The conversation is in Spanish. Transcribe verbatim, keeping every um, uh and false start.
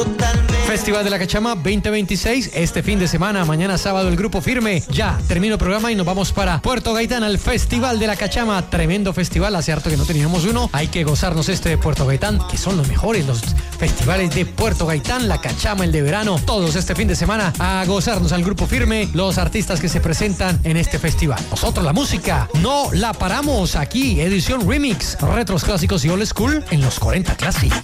Festival de la Cachama veinte veintiséis, este fin de semana, mañana sábado el Grupo Firme. Ya termino el programa y nos vamos para Puerto Gaitán al Festival de la Cachama. Tremendo festival, hace harto que no teníamos uno. Hay que gozarnos este de Puerto Gaitán, que son los mejores, los festivales de Puerto Gaitán, la Cachama, el de verano, todos este fin de semana a gozarnos al Grupo Firme, los artistas que se presentan en este festival. Nosotros la música no la paramos aquí, edición remix, retros clásicos y old school en los cuarenta Classic.